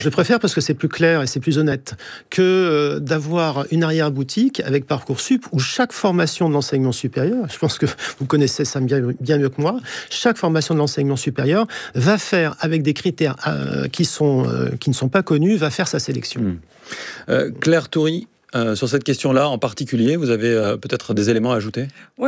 Je préfère parce que c'est plus clair et c'est plus honnête que d'avoir une arrière-boutique avec Parcoursup où chaque formation de l'enseignement supérieur, je pense que vous connaissez ça bien mieux que moi, chaque formation de l'enseignement supérieur va faire, avec des critères qui ne sont pas connus, va faire sa sélection. Claire Toury, sur cette question-là en particulier, vous avez peut-être des éléments à ajouter ?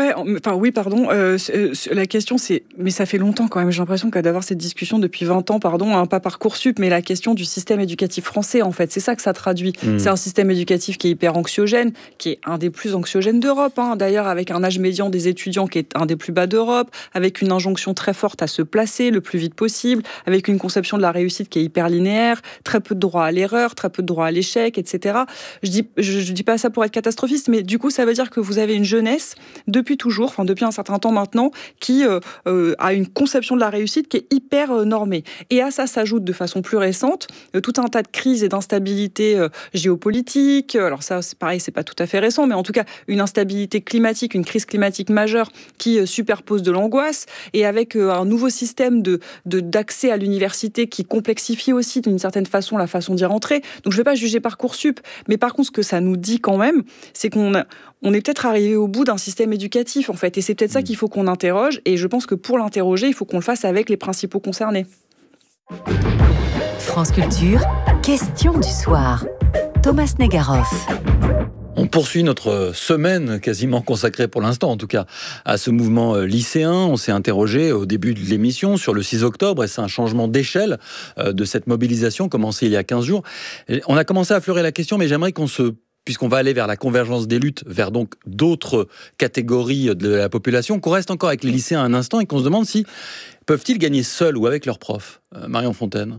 La question c'est, mais ça fait longtemps quand même, j'ai l'impression d'avoir cette discussion depuis 20 ans, pas Parcoursup, mais la question du système éducatif français en fait, c'est ça que ça traduit. C'est un système éducatif qui est hyper anxiogène, qui est un des plus anxiogènes d'Europe, d'ailleurs avec un âge médian des étudiants qui est un des plus bas d'Europe, avec une injonction très forte à se placer le plus vite possible, avec une conception de la réussite qui est hyper linéaire, très peu de droit à l'erreur, très peu de droit à l'échec, etc. Je dis pas ça pour être catastrophiste, mais du coup, ça veut dire que vous avez une jeunesse, depuis un certain temps maintenant, qui a une conception de la réussite qui est hyper normée. Et à ça s'ajoute de façon plus récente tout un tas de crises et d'instabilités géopolitiques. Alors ça, c'est pareil, c'est pas tout à fait récent, mais en tout cas, une instabilité climatique, une crise climatique majeure qui superpose de l'angoisse, et avec un nouveau système d'accès à l'université qui complexifie aussi d'une certaine façon la façon d'y rentrer. Donc je vais pas juger Parcoursup, mais par contre, ce que ça nous dit quand même, c'est qu'on est peut-être arrivé au bout d'un système éducatif, en fait. Et c'est peut-être ça qu'il faut qu'on interroge. Et je pense que pour l'interroger, il faut qu'on le fasse avec les principaux concernés. France Culture, question du soir. Thomas Negaroff. On poursuit notre semaine quasiment consacrée pour l'instant, en tout cas, à ce mouvement lycéen. On s'est interrogé au début de l'émission sur le 6 octobre et c'est un changement d'échelle de cette mobilisation commencée il y a 15 jours. On a commencé à affleurer la question, mais j'aimerais puisqu'on va aller vers la convergence des luttes, vers donc d'autres catégories de la population, qu'on reste encore avec les lycéens un instant et qu'on se demande si peuvent-ils gagner seuls ou avec leurs profs. Marion Fontaine.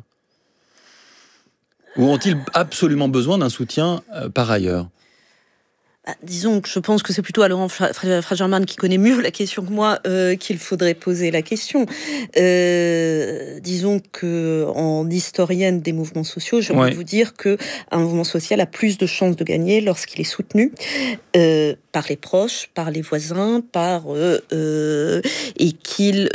Ou ont-ils absolument besoin d'un soutien par ailleurs ? Disons que je pense que c'est plutôt à Laurent Fragerman qui connaît mieux la question que moi qu'il faudrait poser la question. Disons que en historienne des mouvements sociaux, j'aimerais vous dire que un mouvement social a plus de chances de gagner lorsqu'il est soutenu par les proches, par les voisins, et qu'il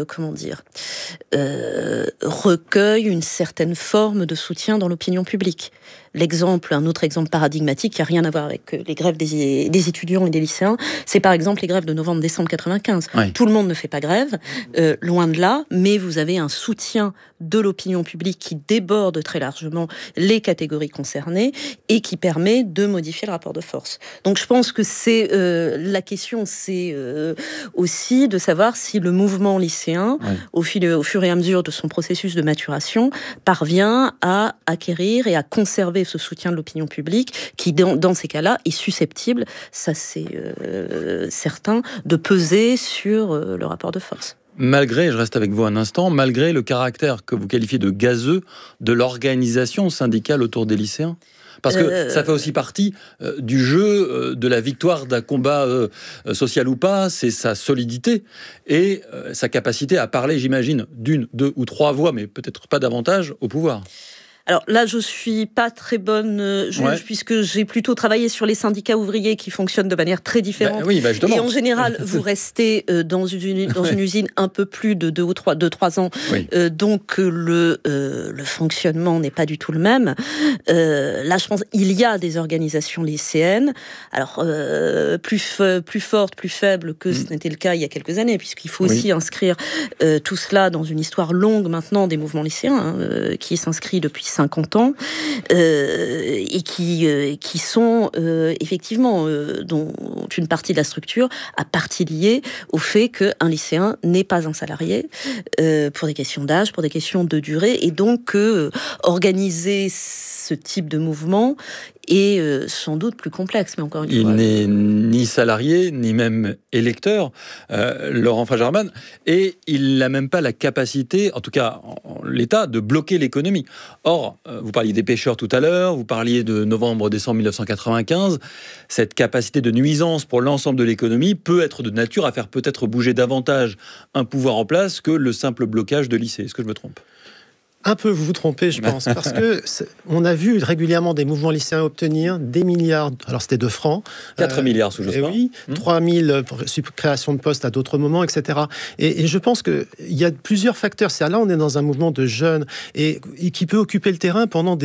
recueille une certaine forme de soutien dans l'opinion publique. Un autre exemple paradigmatique qui n'a rien à voir avec les grèves des étudiants et des lycéens, c'est par exemple les grèves de novembre-décembre 95. Tout le monde ne fait pas grève, loin de là, mais vous avez un soutien de l'opinion publique qui déborde très largement les catégories concernées et qui permet de modifier le rapport de force. Donc je pense que c'est la question, c'est aussi de savoir si le mouvement lycéen, au fur et à mesure de son processus de maturation, parvient à acquérir et à conserver ce soutien de l'opinion publique qui, dans ces cas-là, est susceptible, ça c'est certain, de peser sur le rapport de force. Malgré, je reste avec vous un instant, malgré le caractère que vous qualifiez de gazeux de l'organisation syndicale autour des lycéens ? Parce que ça fait aussi partie du jeu de la victoire d'un combat social ou pas, c'est sa solidité et sa capacité à parler, j'imagine, d'une, deux ou trois voix, mais peut-être pas davantage, au pouvoir. Alors là, je suis pas très bonne juge, puisque j'ai plutôt travaillé sur les syndicats ouvriers qui fonctionnent de manière très différente. Et en général, vous restez dans une usine un peu plus de 2 ou 3 ans. Donc le fonctionnement n'est pas du tout le même. Là, je pense il y a des organisations lycéennes, alors plus fortes, plus faibles que ce n'était le cas il y a quelques années, puisqu'il faut aussi inscrire tout cela dans une histoire longue maintenant des mouvements lycéens, qui s'inscrit depuis 50 ans, et qui sont effectivement, dont une partie de la structure a partie liée au fait qu'un lycéen n'est pas un salarié, pour des questions d'âge, pour des questions de durée, et donc organiser ce type de mouvement est sans doute plus complexe, mais encore une fois... Il n'est ni salarié, ni même électeur, Laurent Fragerman, et il n'a même pas la capacité, en tout cas en l'État, de bloquer l'économie. Or, vous parliez des pêcheurs tout à l'heure, vous parliez de novembre-décembre 1995, cette capacité de nuisance pour l'ensemble de l'économie peut être de nature à faire peut-être bouger davantage un pouvoir en place que le simple blocage de lycée. Est-ce que je me trompe ? Un peu, vous vous trompez, je pense, parce que on a vu régulièrement des mouvements lycéens obtenir des milliards, alors c'était de francs. 4 milliards sous Jospin. Oui, 3 000 pour création de postes à d'autres moments, etc. Et je pense qu'il y a plusieurs facteurs. C'est là, on est dans un mouvement de jeunes et qui peut occuper le terrain pendant